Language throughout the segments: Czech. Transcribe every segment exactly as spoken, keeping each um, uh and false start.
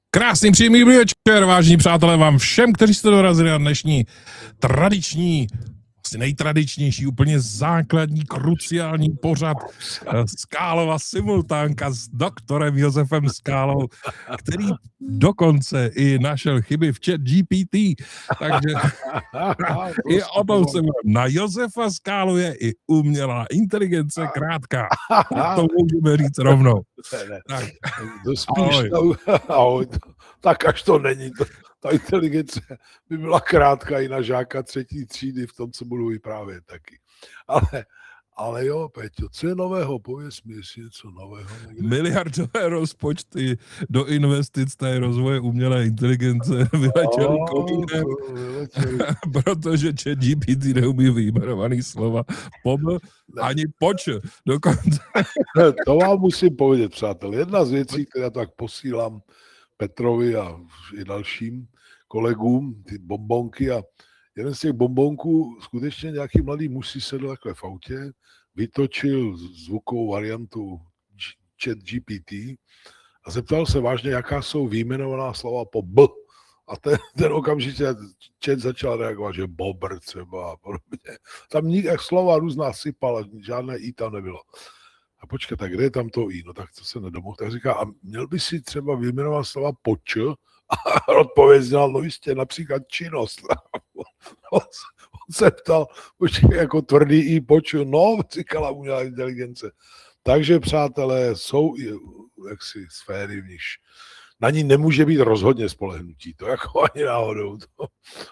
Krásný příjemný večer, vážení přátelé, vám všem, kteří jste dorazili na dnešní tradiční, vlastně nejtradičnější, úplně základní, kruciální pořad Skálova simultánka s doktorem Josefem Skálou, který dokonce i našel chyby v chat G P T. Takže i o tom se na Josefa Skálu je i umělá inteligence krátká. To můžeme říct rovnou. Tak, to spíš ahoj. Ahoj. Tak až to není. To, ta inteligence by byla krátká i na žáka třetí třídy v tom, co budu vyprávět taky. Ale, ale jo, Peťo, co je nového? Pověz mi, jestli něco nového. Někde. Miliardové rozpočty do investic té rozvoje umělé inteligence vyletěly oh, komínem, protože chat G P T neumí vyjmenovaný slova pom ani poč. Dokonce. To vám musím povědět, přátel. Jedna z věcí, která tak posílám Petrovi a i dalším kolegům, ty bombonky, a jeden z těch bombonků skutečně nějaký mladý muž si sedl takhle v autě, vytočil zvukovou variantu chat G P T a zeptal se vážně, jaká jsou výjmenovaná slova po B. A ten, ten okamžitě chat začal reagovat, že bobr třeba a podobně. Tam jak slova různá sypala, žádné i tam nebylo. A počkej, tak kde je tam to i? No tak to se nedomohl. Tak říká, a měl by si třeba vyjmenovat slova po č? A odpověděl, no jistě, například činnost. On se ptal, počkej, jako tvrdý i po č? No, říkala umělá inteligence. Takže, přátelé, jsou jaksi sféry, v níž na ní nemůže být rozhodně spolehnutí. To jako ani náhodou. To.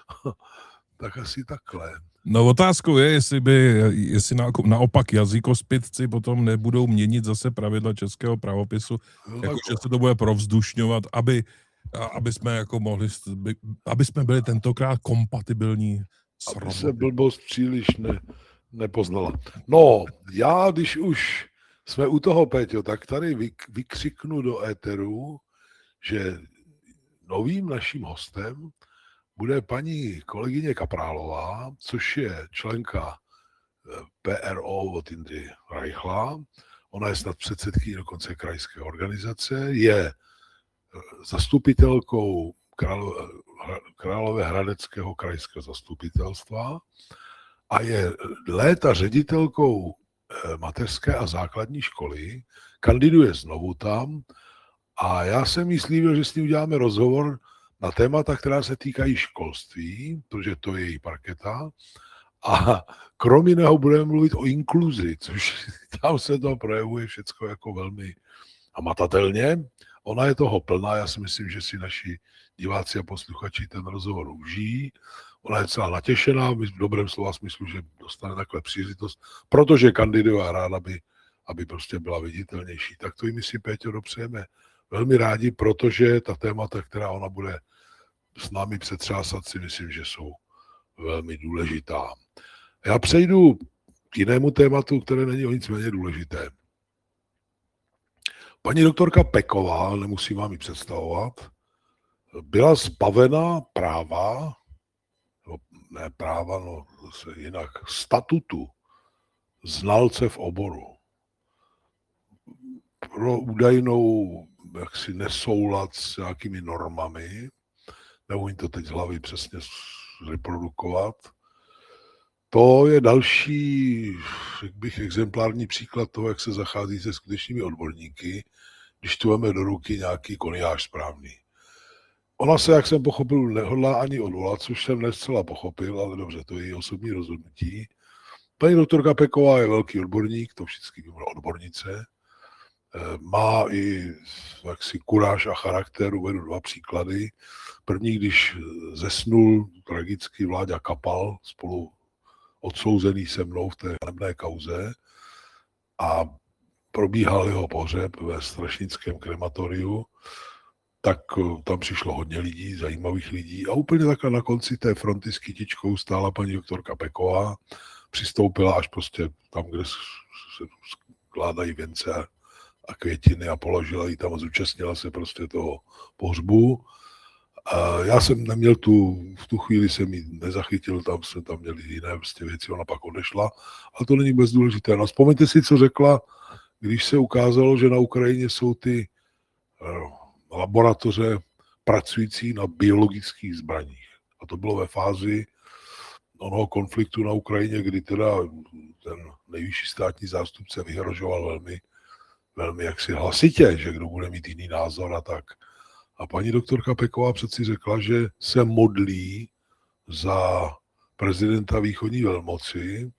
Tak asi takhle. No otázkou je, jestli by, jestli na, naopak jazykospitci potom nebudou měnit zase pravidla českého pravopisu, no, jakože se to bude provzdušňovat, aby, aby jsme jako mohli, aby jsme byli tentokrát kompatibilní s aby se blbost příliš ne, nepoznala. No, já, když už jsme u toho, Péťo, tak tady vyk, vykřiknu do éteru, že novým naším hostem bude paní kolegyně Kaprálová, což je členka P R O od Jindry Reichla. Ona je snad předsedkyní dokonce krajské organizace, je zastupitelkou Královéhradeckého krajského zastupitelstva a je léta ředitelkou mateřské a základní školy, kandiduje znovu tam a já jsem jí slíbil, že s ní uděláme rozhovor na témata, která se týkají školství, protože to je její parketa. A krom jiného budeme mluvit o inkluzi, což tam se to projevuje všecko jako velmi hmatatelně. Ona je toho plná, já si myslím, že si naši diváci a posluchači ten rozhovor užijí. Ona je celá natěšená, v dobrém slova smyslu, že dostane takhle příležitost, protože kandiduje a ráda, aby, aby prostě byla viditelnější. Tak to jí my si, Péťo, dopřejeme velmi rádi, protože ta témata, která ona bude s námi přetřásat, si myslím, že jsou velmi důležitá. Já přejdu k jinému tématu, které není o nic méně důležité. Paní doktorka Peková, nemusím vám ji představovat, byla zbavena práva, no, ne práva, no zase jinak, statutu znalce v oboru. Pro údajnou jaksi nesoulad s nějakými normami, neumím to teď z hlavy přesně reprodukovat. To je další, jak bych, exemplární příklad toho, jak se zachází se skutečnými odborníky, když tu máme do ruky nějaký koniáž správný. Ona se, jak jsem pochopil, nehodlá ani odvolat, což jsem nescela pochopil, ale dobře, to je její osobní rozhodnutí. Paní doktorka Peková je velký odborník, to vždycky by byla odbornice. Má i jaksi kuráž a charakter, uvedu dva příklady. První, když zesnul tragicky Vláďa Kapal, spolu odsouzený se mnou v té hanebné kauze, a probíhal jeho pohřeb ve strašnickém krematoriu, tak tam přišlo hodně lidí, zajímavých lidí, a úplně takhle na konci té fronty s kytičkou stála paní doktorka Peková, přistoupila až prostě tam, kde se skládají věnce a květiny, a položila ji tam a zúčastnila se prostě toho pohřbu. A já jsem neměl tu, v tu chvíli jsem ji nezachytil, tam jsme tam měli jiné prostě věci, ona pak odešla, ale to není vůbec důležité. No, vzpomeňte si, co řekla, když se ukázalo, že na Ukrajině jsou ty laboratoře pracující na biologických zbraních. A to bylo ve fázi onoho konfliktu na Ukrajině, kdy teda ten nejvyšší státní zástupce vyhrožoval velmi, velmi jaksi hlasitě, že kdo bude mít jiný názor a tak. A paní doktorka Peková přeci řekla, že se modlí za prezidenta východní velmoci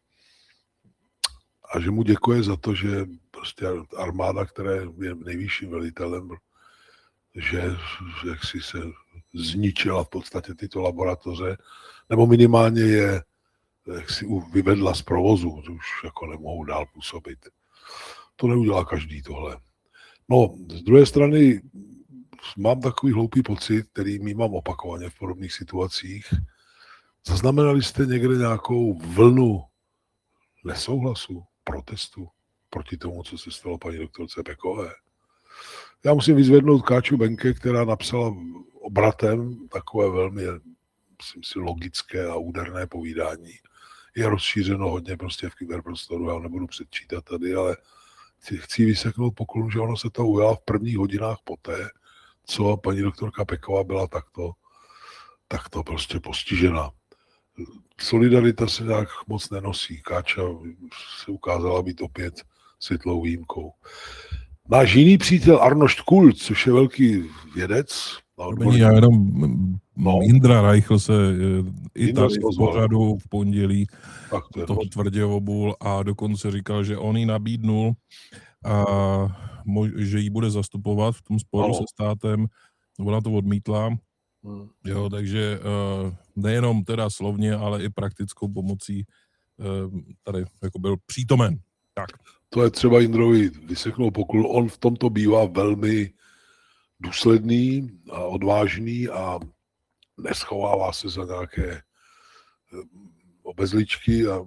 a že mu děkuje za to, že prostě armáda, která je nejvyšším velitelem, že jak si se zničila v podstatě tyto laboratoře, nebo minimálně je jak si vyvedla z provozu, že už jako nemohou dál působit. To neudělá každý tohle. No, z druhé strany mám takový hloupý pocit, který mývám opakovaně v podobných situacích. Zaznamenali jste někde nějakou vlnu nesouhlasu, protestu proti tomu, co se stalo paní doktorce Pekové? Já musím vyzvednout Káču Benke, která napsala obratem takové velmi, myslím si, logické a úderné povídání. Je rozšířeno hodně prostě v kyberprostoru, já nebudu předčítat tady, ale chci vyseknout poklonu, že ono se to ujala v prvních hodinách poté, co paní doktorka Peková byla takto, takto prostě postižena. Solidarita se nějak moc nenosí. Káča se ukázala být opět světlou výjimkou. Náš jiný přítel Arnošt Kult, což je velký vědec. Já jenom no. Jindra Reichl se i Jindra tady v pořadu v pondělí to toho tvrdě obul a dokonce říkal, že on jí nabídnul, a, že jí bude zastupovat v tom sporu ano. se státem. Ona to odmítla. Hmm. Jo, takže uh, nejenom teda slovně, ale i praktickou pomocí uh, tady jako byl přítomen. Tak. To je třeba Jindrovi vyseknout poklon. On v tomto bývá velmi důsledný a odvážný a neschovává se za nějaké obezličky a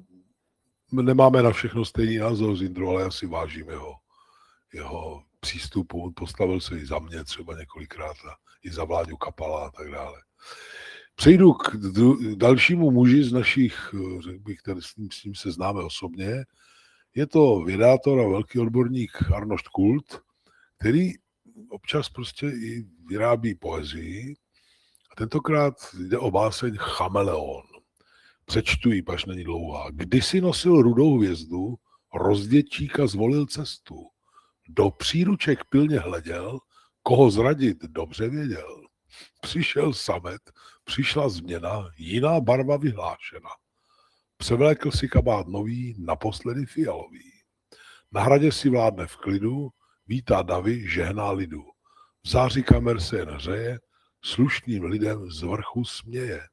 nemáme na všechno stejný názor s Jindrou, ale já si vážím jeho, jeho přístupu. On postavil se i za mě třeba několikrát a i za Vláďu Kapala a tak dále. Přejdu k dalšímu muži z našich, řekl bych, který s ním, s ním se známe osobně. Je to vědátor a velký odborník Arnošt Kult, který občas prostě i vyrábí poezii. A tentokrát jde o báseň Chameleon. Přečtu ji, paž není dlouhá. Kdysi nosil rudou hvězdu, rozvědčíka zvolil cestu. Do příruček pilně hleděl, koho zradit dobře věděl. Přišel samet, přišla změna, jiná barva vyhlášena. Převlékl si kabát nový, naposledy fialový. Na hradě si vládne v klidu, vítá davy, žehná lidu. V záři kamer se jen hřeje, slušným lidem z vrchu směje.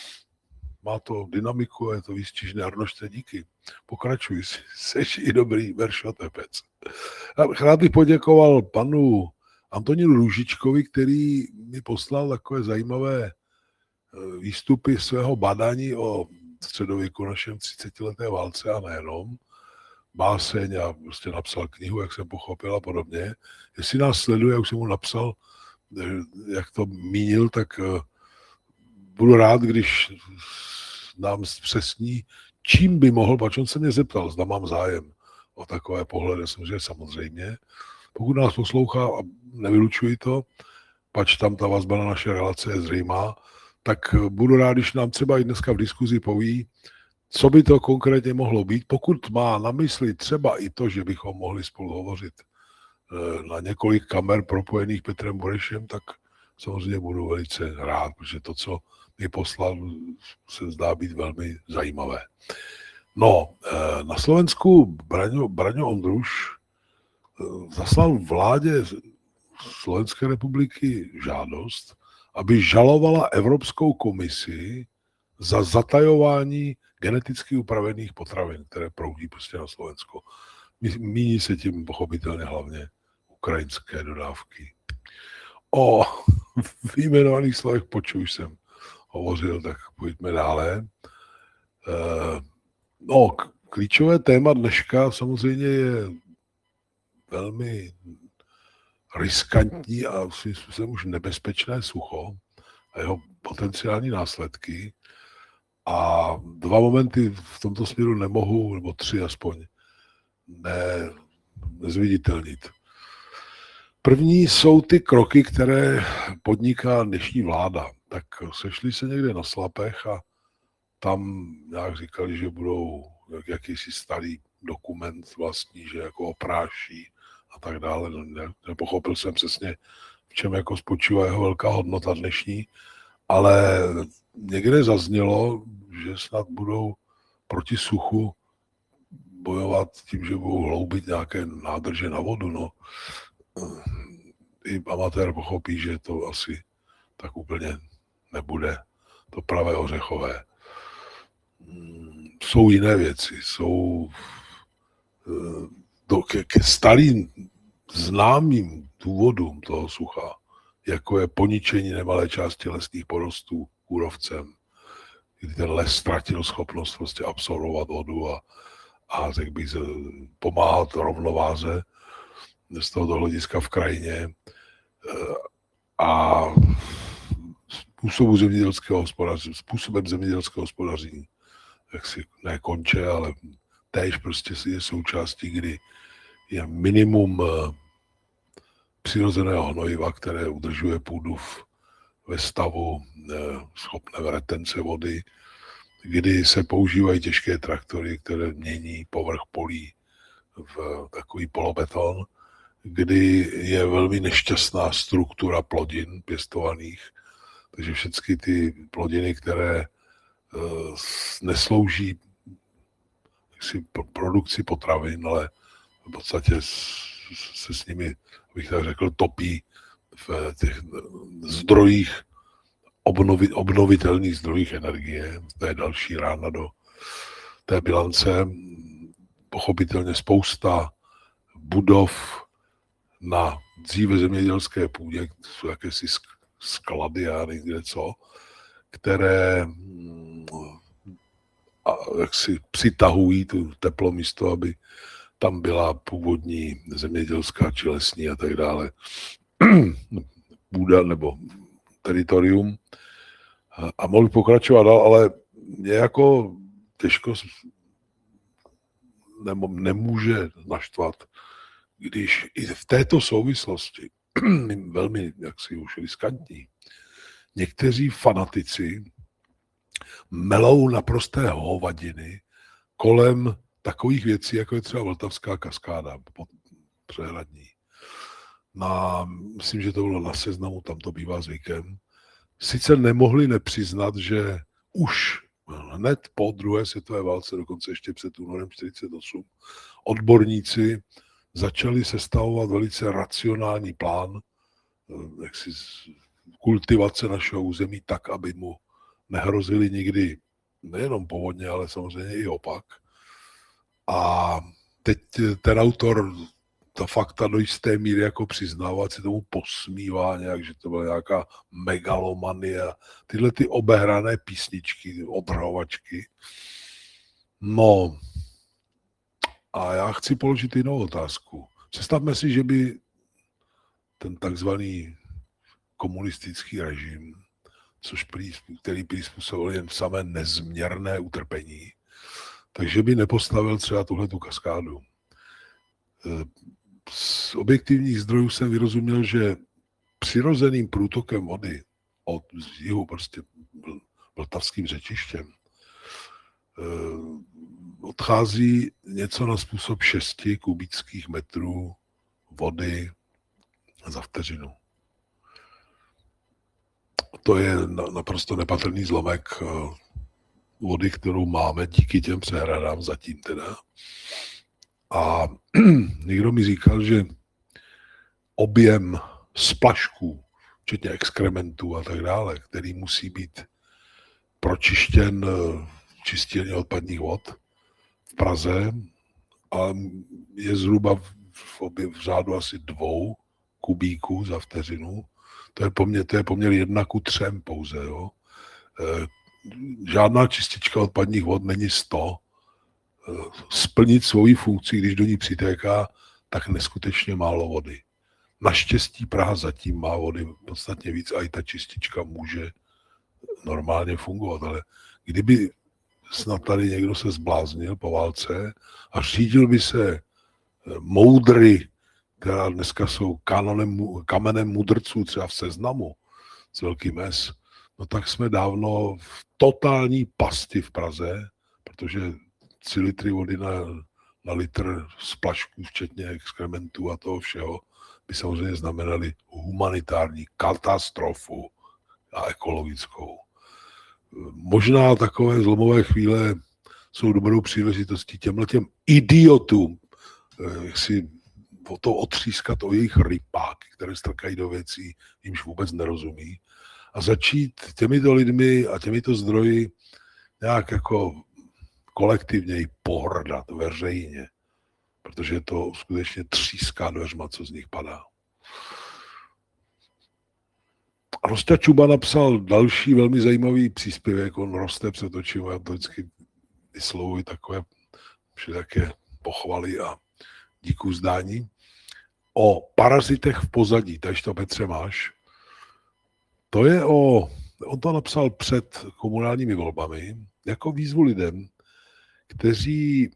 Má to dynamiku, je to výstižné. Arnošte, díky. Pokračuj, seš i dobrý veršotepec. Rád bych poděkoval panu Antonínu Růžičkovi, který mi poslal takové zajímavé výstupy svého badání o středověku, našem třicetileté válce a nejenom. Báseň a prostě napsal knihu, jak jsem pochopil a podobně. Jestli nás sleduje, jak už jsem mu napsal, jak to mínil, tak budu rád, když nám zpřesní, čím by mohl, pač on se mě zeptal, zda mám zájem o takové pohledy, samozřejmě samozřejmě. Pokud nás poslouchá a nevylučuji to, pač tam ta vazba na naše relace je zřejmá, tak budu rád, když nám třeba i dneska v diskuzi poví, co by to konkrétně mohlo být. Pokud má na mysli třeba i to, že bychom mohli spolu hovořit na několik kamer propojených Petrem Burešem, tak samozřejmě budu velice rád, protože to, co mi poslal, se zdá být velmi zajímavé. No, na Slovensku Braňo, Braňo Ondruš zaslal vládě Slovenské republiky žádost, aby žalovala Evropskou komisi za zatajování geneticky upravených potravin, které proudí prostě na Slovensko. Míní se tím pochopitelně hlavně ukrajinské dodávky. O vyjmenovaných slovech počuj jsem hovořil, tak pojďme dále. No, klíčové téma dneška samozřejmě je velmi riskantní a svým způsobem už nebezpečné sucho a jeho potenciální následky. A dva momenty v tomto směru nemohu, nebo tři aspoň, ne, nezviditelnit. První jsou ty kroky, které podniká dnešní vláda. Tak sešli se někde na Slapech a tam nějak říkali, že budou jak, jakýsi starý dokument vlastní, že jako opráší a tak dále. Ne, nepochopil jsem přesně, v čem jako spočívá jeho velká hodnota dnešní, ale někde zaznělo, že snad budou proti suchu bojovat tím, že budou hloubit nějaké nádrže na vodu. No. I amatér pochopí, že to asi tak úplně nebude to pravé ořechové. Jsou jiné věci, jsou do, ke, ke starým známým důvodům toho sucha, jako je poničení nemalé části lesních porostů kůrovcem, kdy ten les ztratil schopnost prostě absorbovat vodu a, a řekl bych, pomáhat rovnováze z tohoto hlediska v krajině a způsobu zemědělského hospodaření, způsobem zemědělského hospodaření, jak si ne konče, ale též prostě je součástí, kdy je minimum přirozeného hnojiva, které udržuje půdu ve stavu schopné retence vody, kdy se používají těžké traktory, které mění povrch polí v takový polobeton, kdy je velmi nešťastná struktura plodin pěstovaných, takže všechny ty plodiny, které neslouží si produkci potravin, ale v podstatě se s nimi, bych tak řekl, topí v těch zdrojích, obnovit, obnovitelných zdrojích energie. To je další rána do té bilance. Pochopitelně spousta budov na dříve zemědělské půdě, jsou jakési sklady, já nevím kde co, které a jak si přitahují tu teplo místo, aby tam byla původní zemědělská či lesní a tak dále půda nebo teritorium. A mohl pokračovat dál, ale mě jako těžko nemůže naštvat, když i v této souvislosti, velmi jaksi už riskantní, někteří fanatici melou naprosté hovadiny kolem takových věcí, jako je třeba Vltavská kaskáda přehradní. Na, myslím, že to bylo na Seznamu, tam to bývá zvykem. Sice nemohli nepřiznat, že už hned po druhé světové válce, dokonce ještě před únorem čtyřicet osm, odborníci začali sestavovat velice racionální plán jaksi kultivace našeho území tak, aby mu nehrozily nikdy nejenom povodně, ale samozřejmě i opak. A teď ten autor ta fakta do jisté míry jako přiznává, se tomu posmívá nějak, že to byla nějaká megalomanie. Tyhle ty obehrané písničky, odhrhovačky. No a já chci položit jinou otázku. Představme si, že by ten takzvaný komunistický režim, což prý, který prý způsobil jen samé nezměrné utrpení, takže by nepostavil třeba tuhletu kaskádu. Z objektivních zdrojů jsem vyrozuměl, že přirozeným průtokem vody od jihu prostě vltavským řečištěm odchází něco na způsob šesti kubických metrů vody za vteřinu. To je naprosto nepatrný zlomek vody, kterou máme díky těm přehradám zatím teda. A někdo mi říkal, že objem splašků, včetně exkrementů a tak dále, který musí být pročištěn čistírně odpadních vod v Praze, a je zhruba v, obě, v řádu asi dvou kubíků za vteřinu. To je poměr, to je poměr jedna ku třem pouze. Jo. E, žádná čistička odpadních vod není sto. Splnit svoji funkci, když do ní přitéká, tak neskutečně málo vody. Naštěstí Praha zatím má vody podstatně víc a i ta čistička může normálně fungovat, ale kdyby snad tady někdo se zbláznil po válce a řídil by se moudry, která dneska jsou kanonem, kamenem mudrců třeba v Seznamu s velkým S, no tak jsme dávno v totální pasti v Praze, protože tři litry vody na, na litr z plašků, včetně exkrementů a toho všeho, by samozřejmě znamenali humanitární katastrofu a ekologickou. Možná takové zlomové chvíle jsou dobrou příležitostí těmhletěm idiotům, jak si o to otřískat o jejich rypáky, které strkají do věcí, jimž vůbec nerozumí, a začít těmito lidmi a těmito zdroji nějak jako kolektivněji pohrdat veřejně, protože to skutečně tříská dveřma, co z nich padá. Rosťa Čuba napsal další velmi zajímavý příspěvek, on roste před očima, já to vždycky vyslovuji takové všelijaké pochvaly a díku zdání, o parazitech v pozadí, takže to Petře máš. To je o, on to napsal před komunálními volbami, jako výzvu lidem, kteří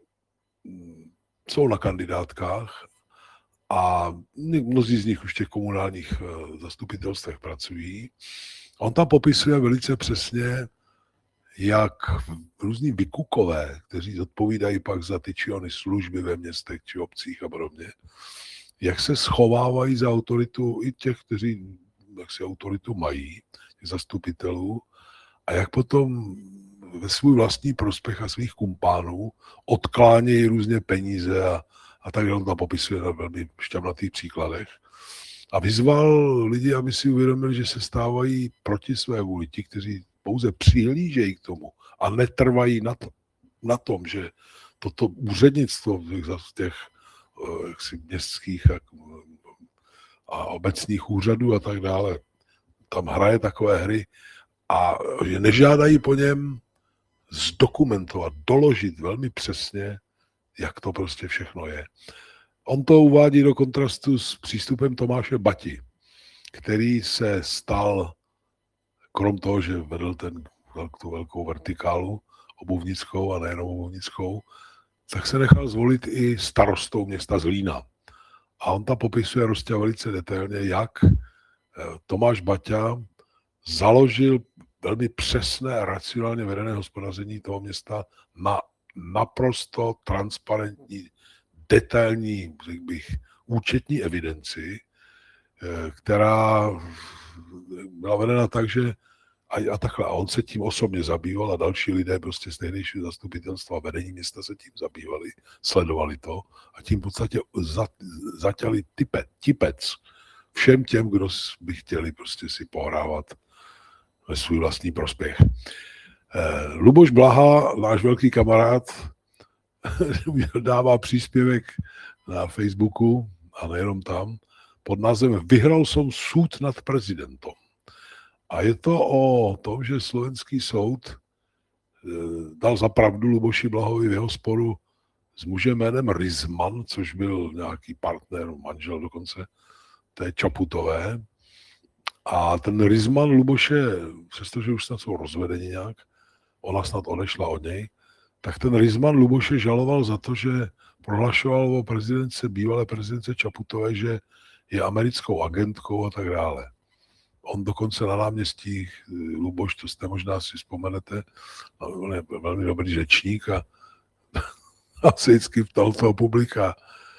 jsou na kandidátkách a mnozí z nich už v těch komunálních zastupitelstvech pracují. On tam popisuje velice přesně, jak různí vykukové, kteří zodpovídají pak za ty či ony služby ve městech či obcích a podobně, jak se schovávají za autoritu i těch, kteří jak si autoritu mají, těch zastupitelů, a jak potom ve svůj vlastní prospěch a svých kumpánů odklánějí různě peníze a, a tak on tam popisuje na velmi šťavnatých příkladech. A vyzval lidi, aby si uvědomili, že se stávají proti své vůli ti, kteří pouze přihlížejí k tomu a netrvají na, to, na tom, že toto úřednictvo v těch jaksi městských a, a obecních úřadů a tak dále tam hraje takové hry a že nežádají po něm zdokumentovat, doložit velmi přesně, jak to prostě všechno je. On to uvádí do kontrastu s přístupem Tomáše Bati, který se stal, krom toho, že vedl ten, tu velkou vertikálu obuvnickou a nejenom obuvnickou, tak se nechal zvolit i starostou města Zlína. A on tam popisuje Rostě velice detailně, jak Tomáš Baťa založil velmi přesné a racionálně vedené hospodaření toho města na naprosto transparentní, detailní, řekl bych, účetní evidenci, která byla vedena tak, že a, a takhle. A on se tím osobně zabýval a další lidé prostě z tehdejšího zastupitelstva vedení města se tím zabývali, sledovali to a tím v podstatě za, zatěli type, tipec všem těm, kdo by chtěli prostě si pohrávat ve svůj vlastní prospěch. Eh, Luboš Blaha, náš velký kamarád, dává příspěvek na Facebooku a nejenom tam pod názvem Vyhral som súd nad prezidentom. A je to o tom, že slovenský soud dal za pravdu Luboši Blahovi v jeho sporu s mužem jménem Rizman, což byl nějaký partner, manžel dokonce té Čaputové. A ten Rizman Luboše, přestože už snad jsou rozvedeni nějak, ona snad odešla od něj, tak ten Rizman Luboše žaloval za to, že prohlašoval o prezidence, bývalé prezidence Čaputové, že je americkou agentkou a tak dále. On dokonce na náměstí Luboš, to jste možná si vzpomenete, on je velmi dobrý řečník a, a se vždycky ptal toho publika.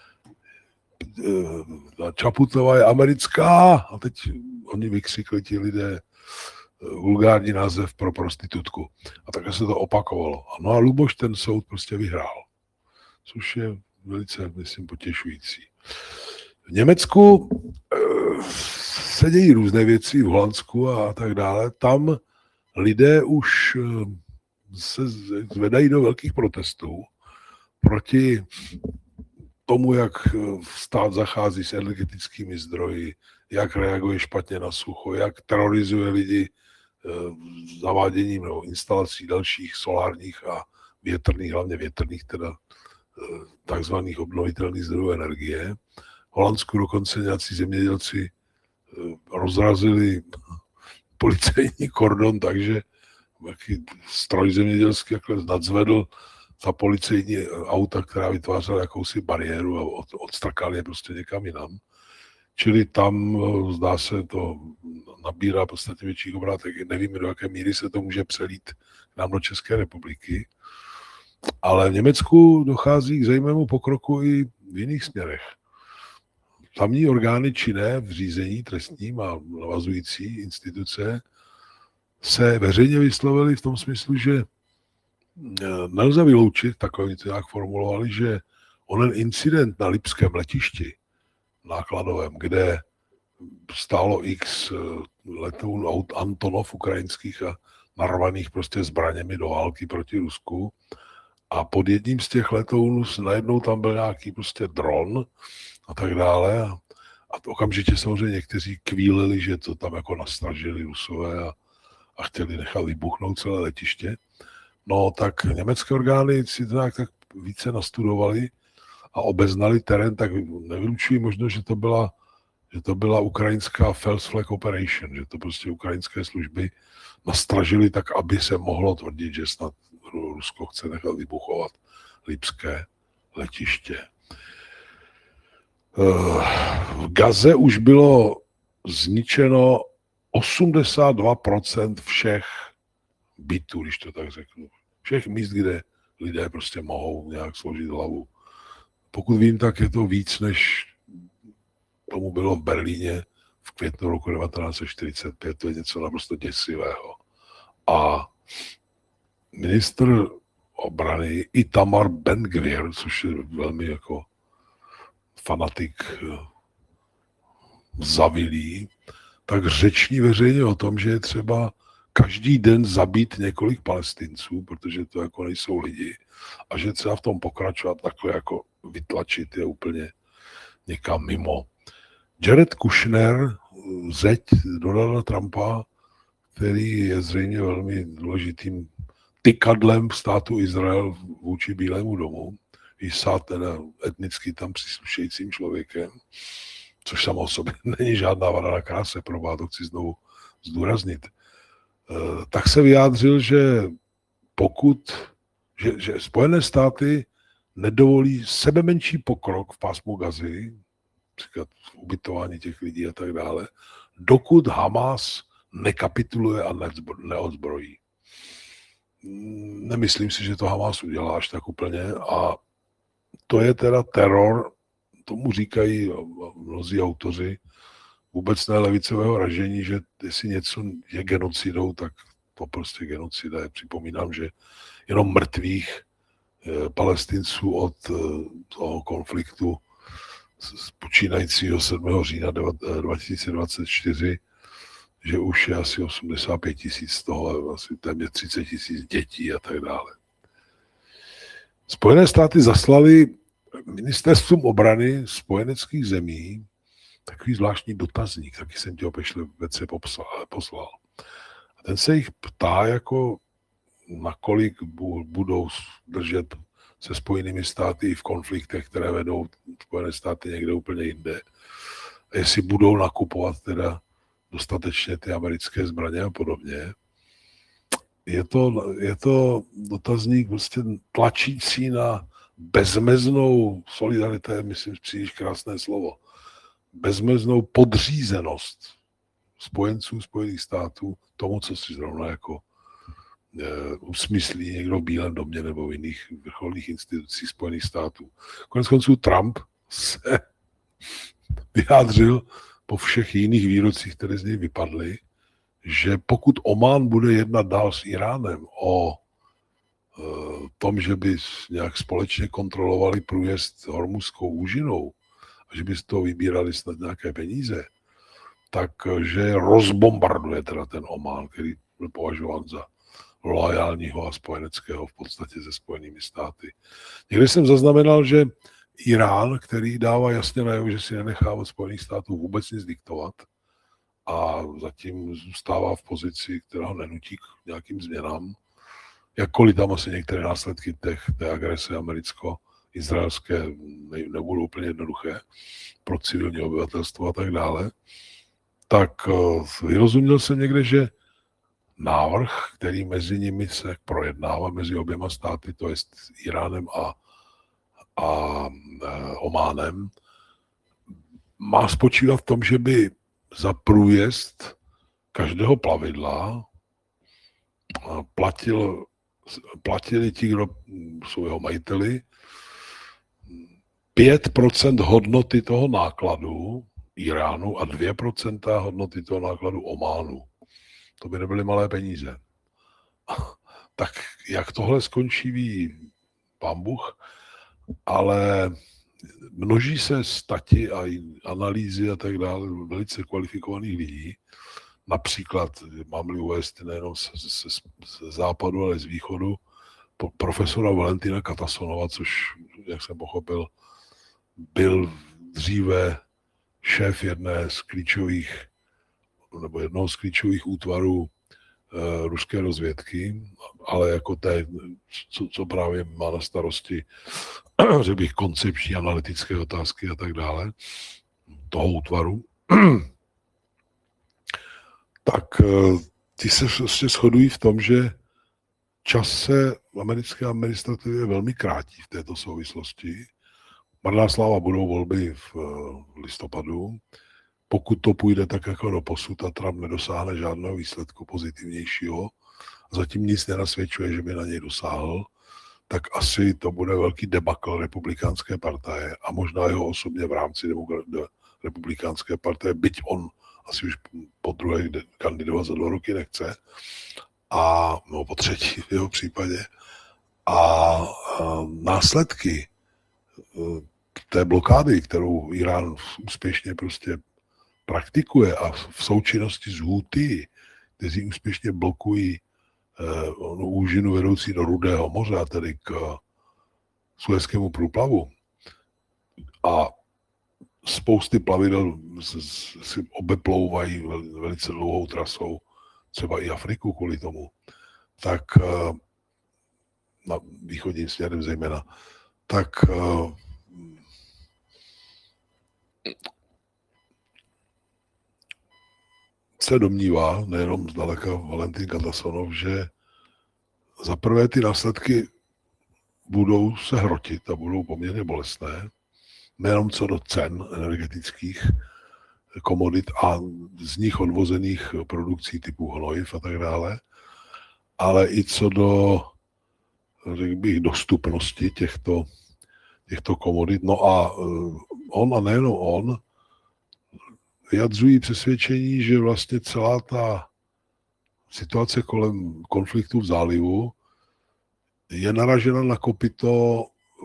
Čaputová je americká a teď oni vykřikli ti lidé vulgární název pro prostitutku. A takhle se to opakovalo. No a Luboš ten soud prostě vyhrál. Což je velice, myslím, potěšující. V Německu se dějí různé věci, v Holandsku a tak dále. Tam lidé už se zvedají do velkých protestů proti tomu, jak stát zachází s energetickými zdroji, jak reaguje špatně na sucho, jak terorizuje lidi zaváděním nebo instalací dalších solárních a větrných, hlavně větrných, teda takzvaných obnovitelných zdrojů energie. V Holandsku dokonce nějací zemědělci rozrazili policejní kordon, takže stroj zemědělský jakhle nadzvedl ta policejní auta, která vytvářela jakousi bariéru a odstrkali je prostě někam jinam. čili tam zdá se to nabírá podstatně větší obrátek. Nevíme, do jaké míry se to může přelít k nám do České republiky, ale v Německu dochází k zajímavému pokroku i v jiných směrech. Tamní orgány činné v řízení trestním a navazující instituce se veřejně vyslovili v tom smyslu, že nelze vyloučit, takhle to nějak formulovali, že onen incident na lipském letišti nákladovém, kde stálo x letounů Antonov ukrajinských a narvaných prostě zbraněmi do války proti Rusku, a pod jedním z těch letounů najednou tam byl nějaký prostě dron a tak dále. A, a to okamžitě samozřejmě někteří kvílili, že to tam jako nastražili Rusové a, a chtěli nechat vybuchnout celé letiště. No tak německé orgány si to nějak tak více nastudovali a obeznali terén, tak nevylučují možnost, že to byla, že to byla ukrajinská false flag operation, že to prostě ukrajinské služby nastražili tak, aby se mohlo tvrdit, že snad Rusko chce nechat vybuchovat lipské letiště. V Gaze už bylo zničeno osmdesát dva procent všech bytů, když to tak řeknu. Všech míst, kde lidé prostě mohou nějak složit hlavu. Pokud vím, tak je to víc, než tomu bylo v Berlíně v květnu roku devatenáct set čtyřicet pět. To je něco naprosto děsivého. A ministr obrany Itamar Ben-Gvir, což je velmi jako fanatik zavilý, tak řeční veřejně o tom, že je třeba každý den zabít několik Palestinců, protože to jako nejsou lidi, a že třeba v tom pokračovat takhle jako vytlačit je úplně někam mimo. Jared Kushner, zeď Donalda Trumpa, který je zřejmě velmi důležitým tykadlem státu Izrael vůči Bílému domu, i sát teda etnicky tam příslušejícím člověkem, což samo o sobě není žádná vada na kráse, pro vás to chci znovu zdůraznit, tak se vyjádřil, že pokud, že, že Spojené státy nedovolí sebemenší pokrok v pásmu Gazy, například v ubytování těch lidí a tak dále, dokud Hamas nekapituluje a neodzbrojí. Nemyslím si, že to Hamas udělá až tak úplně, a to je teda teror, tomu říkají mnozí autoři vůbec ne levicového ražení, že jestli něco je genocidou, tak to prostě genocida je. Připomínám, že jenom mrtvých Palestinců od toho konfliktu z počínajícího sedmého října dva tisíce dvacet čtyři, že už je asi osmdesát pět tisíc z toho, asi téměř třicet tisíc dětí a tak dále. Spojené státy zaslali ministerstvům obrany spojeneckých zemí takový zvláštní dotazník, taky jsem ti ho pešle vece poslal. A ten se jich ptá, jako nakolik budou držet se Spojenými státy v konfliktech, které vedou Spojené státy někde úplně jinde. A jestli budou nakupovat teda dostatečně ty americké zbraně a podobně. Je to, je to dotazník prostě tlačící na bezmeznou solidaritu, je, myslím, příliš krásné slovo, bezmeznou podřízenost spojenců Spojených států tomu, co si zrovna jako e, usmyslí někdo v Bílém domě nebo v jiných vrcholných institucích Spojených států. Konec konců Trump se vyjádřil po všech jiných výrocích, které z něj vypadly, že pokud Omán bude jednat dál s Iránem o e, tom, že by nějak společně kontrolovali průjezd Hormuzskou úžinou a že by z toho vybírali snad nějaké peníze, takže rozbombarduje teda ten Omán, který byl považován za loajálního a spojeneckého v podstatě se Spojenými státy. Někdy jsem zaznamenal, že Irán, který dává jasně najevo, že si nenechá od Spojených států vůbec nic diktovat a zatím zůstává v pozici, která ho nenutí k nějakým změnám, jakkoliv tam asi některé následky těch, té agrese americko-izraelské ne, nebudou úplně jednoduché pro civilní obyvatelstvo a tak dále, tak vyrozuměl jsem někde, že návrh, který mezi nimi se projednává, mezi oběma státy, to je s Iránem a, a Ománem, má spočívat v tom, že by za průjezd každého plavidla platil, platili ti, kdo jsou jeho majiteli, pět procent hodnoty toho nákladu Iránu a dvě procenta hodnoty toho nákladu Ománu. To by nebyly malé peníze. Tak jak tohle skončí, ví pán Bůh, ale množí se stati a analýzy a tak dále velice kvalifikovaných lidí. Například, mám-li uvést nejenom ze, ze, ze západu, ale z východu, profesora Valentina Katasonova, což, jak jsem pochopil, byl dříve šéf jedné z klíčových, nebo jednoho z klíčových útvarů e, ruské rozvědky, ale jako té, co, co právě má na starosti, řekl bych, koncepční, analytické otázky a tak dále, toho útvaru, tak e, ty se prostě shodují v tom, že čas se v americké administrativě velmi krátí v této souvislosti. Marná sláva, budou volby v listopadu. Pokud to půjde tak jako doposud a Trump nedosáhne žádného výsledku pozitivnějšího, zatím nic nenasvědčuje, že by na něj dosáhl, tak asi to bude velký debakl republikánské partaje a možná jeho osobně v rámci republikánské partaje, byť on asi už po druhé kandidovat za dva roky nechce, a no, po třetí v jeho případě. A, a následky té blokády, kterou Irán úspěšně prostě praktikuje a v součinnosti s Houthi, kteří úspěšně blokují eh, onu úžinu vedoucí do Rudého moře, a tedy k Suezkému průplavu. A spousty plavidel si obeplouvají velice dlouhou trasou, třeba i Afriku kvůli tomu, tak eh, na východním směrem zejména, tak uh, se domnívá, nejenom zdaleka Valentin Katasonov, že za prvé ty následky budou se hrotit a budou poměrně bolestné, nejenom co do cen energetických komodit a z nich odvozených produkcí typu hnojiv a tak dále, ale i co do, řekl bych, dostupnosti těchto těchto komodit. No a on a nejenom on vyjadřují přesvědčení, že vlastně celá ta situace kolem konfliktu v zálivu je naražena na kopyto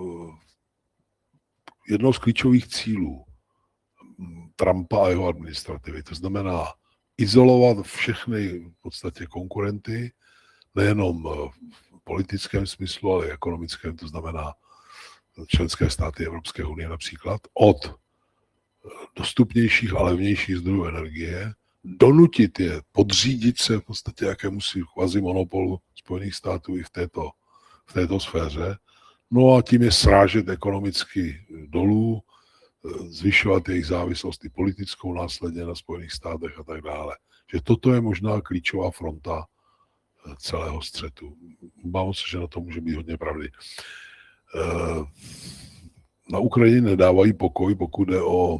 jednoho z klíčových cílů Trumpa a jeho administrativy. To znamená izolovat všechny v podstatě konkurenty, nejenom v politickém smyslu, ale i ekonomickém, to znamená členské státy Evropské unie například, od dostupnějších a levnějších zdrojů energie, donutit je podřídit se v podstatě jakémusi kvazimonopolu Spojených států i v této, v této sféře, no a tím je srážet ekonomicky dolů, zvyšovat jejich závislost i politickou následně na Spojených státech a tak dále. Že toto je možná klíčová fronta celého střetu. Obávám se, že na to může být hodně pravdy. Na Ukrajině nedávají pokoj, pokud jde o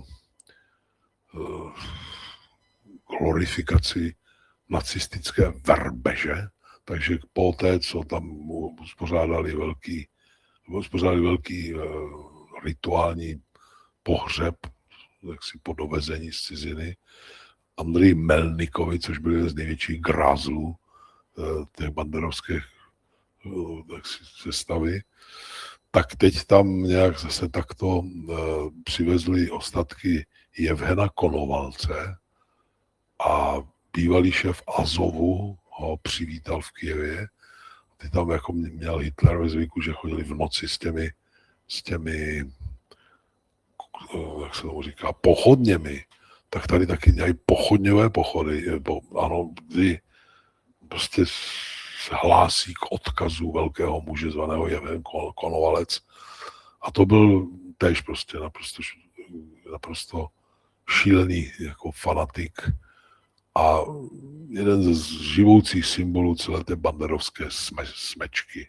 glorifikaci nacistické verbeže, takže po té, co tam uspořádali velký, uspořádali velký rituální pohřeb, jaksi po dovezení z ciziny, Andreji Melnikovi, což byl jeden z největších grázlů těch banderovských sestavy, tak teď tam nějak zase takto uh, přivezli ostatky Jevhena Konovalce a bývalý šéf Azovu ho přivítal v Kyjevě. Ty tam jako měl Hitler ve zvyku, že chodili v noci s těmi, s těmi uh, jak se tomu říká, pochodněmi. Tak tady taky dělají pochodňové pochody. Ano, kdy prostě hlásí k odkazu velkého muže zvaného Jevhen Konovalec. A to byl též prostě naprosto, naprosto šílený jako fanatik a jeden ze živoucích symbolů celé té banderovské sme, smečky.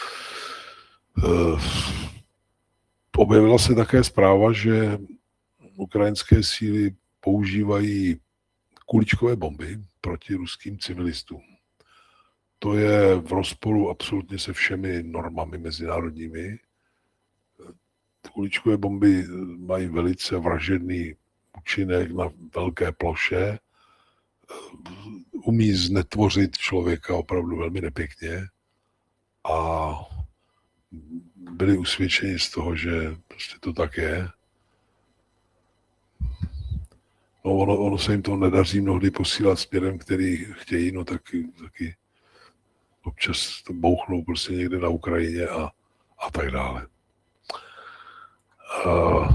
E, objevila se také zpráva, že ukrajinské síly používají kuličkové bomby proti ruským civilistům. To je v rozporu absolutně se všemi normami mezinárodními. Kuličkové bomby mají velice vražedný účinek na velké ploše, umí znetvořit člověka opravdu velmi nepěkně a byli usvědčeni z toho, že prostě to tak je. No ono, ono se jim to nedaří mnohdy posílat směrem, který chtějí, no taky, taky občas to bouchnou prostě někde na Ukrajině a, a tak dále. A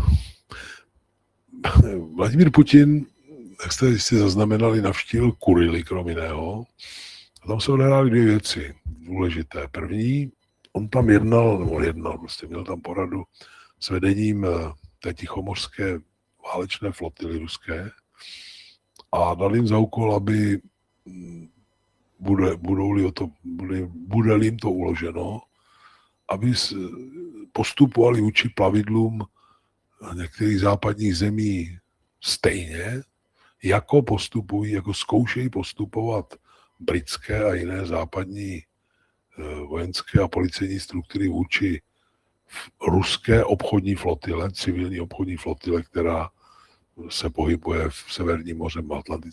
Vladimír Putin, jak jste si zaznamenali, navštívil Kurily, krom jiného. A tam se odehrály dvě věci důležité. První, on tam jednal, nebo jednal, prostě měl tam poradu s vedením té tichomořské válečné flotily ruské a dal jim za úkol, aby bude, budou-li o to, bude, bude-li jim to uloženo, aby postupovali vůči plavidlům některých západních zemí stejně, jako postupují, jako zkoušejí postupovat britské a jiné západní vojenské a policejní struktury vůči ruské obchodní flotile, civilní obchodní flotile, která se pohybuje v Severním mořem, Atlantickém